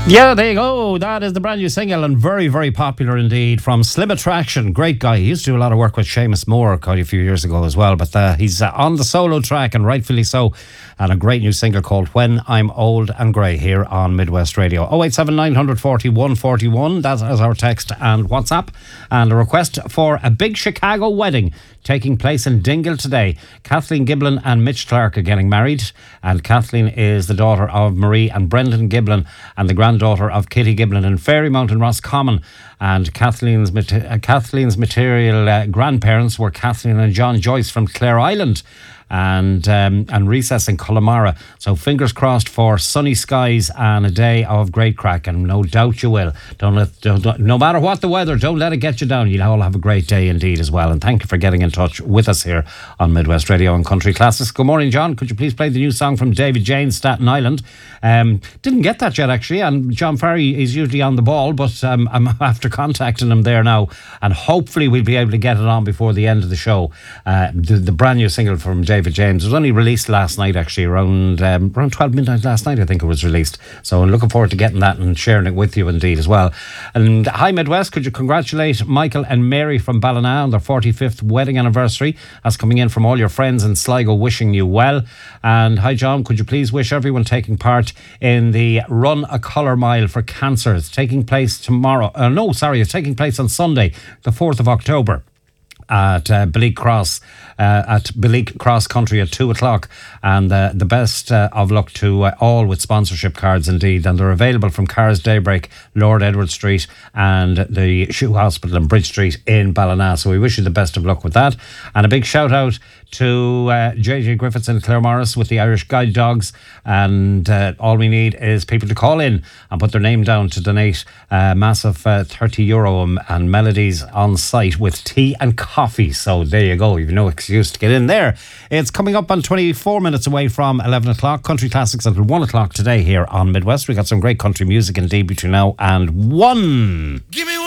Yeah, there you go. That is the brand new single and very, very popular indeed from Slim Attraction. Great guy. He used to do a lot of work with Seamus Moore quite a few years ago as well. But he's on the solo track and rightfully so. And a great new single called When I'm Old and Grey here on Midwest Radio. 087 940 141. That is our text and WhatsApp. And a request for a big Chicago wedding taking place in Dingle today. Kathleen Giblin and Mitch Clark are getting married. And Kathleen is the daughter of Marie and Brendan Giblin and the granddaughter of Kitty Giblin in Fairymount in Roscommon. And Kathleen's material grandparents were Kathleen and John Joyce from Clare Island and Recess in Cullamara. So fingers crossed for sunny skies and a day of great crack, and no doubt you will. No matter what the weather, don't let it get you down. You'll all have a great day indeed as well. And thank you for getting in touch with us here on Midwest Radio and Country Classics. Good morning, John. Could you please play the new song from David Jane, Staten Island? Didn't get that yet actually, and John Farry is usually on the ball, but I'm after contacting him there now, and hopefully we'll be able to get it on before the end of the show. The brand new single from David James was only released last night actually, around 12 midnight last night I think it was released. So I'm looking forward to getting that and sharing it with you indeed as well. And hi Midwest, could you congratulate Michael and Mary from Ballina on their 45th wedding anniversary? That's coming in from all your friends in Sligo wishing you well. And hi John, could you please wish everyone taking part in the Run a Colour Mile for Cancer? It's taking place it's taking place on Sunday the 4th of October at Beleek Cross Country at 2:00, and the best of luck to all with sponsorship cards indeed, and they're available from Cars Daybreak, Lord Edward Street and the Shoe Hospital in Bridge Street in Ballina. So we wish you the best of luck with that, and a big shout out to JJ Griffiths and Claire Morris with the Irish Guide Dogs, and all we need is people to call in and put their name down to donate a massive €30 and Melodies on site with tea and coffee. So there you go, you've no excuse to get in there. It's coming up on 24 minutes away from 11 o'clock. Country Classics until 1 o'clock today here on Midwest. We got some great country music indeed between now and 1. Give me one.